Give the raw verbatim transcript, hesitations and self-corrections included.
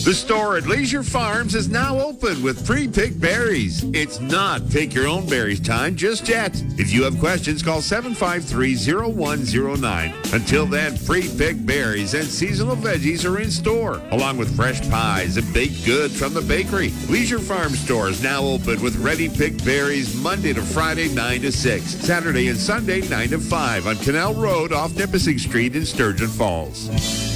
The store at Leisure Farms is now open with pre-picked berries. It's not pick your own berries time just yet. If you have questions, call seven five three, zero one zero nine. Until then, pre-picked berries and seasonal veggies are in store, along with fresh pies and baked goods from the bakery. Leisure Farm store is now open with ready-picked berries Monday to Friday, nine to six. Saturday and Sunday, nine to five on Canal Road off Nipissing Street in Sturgeon Falls.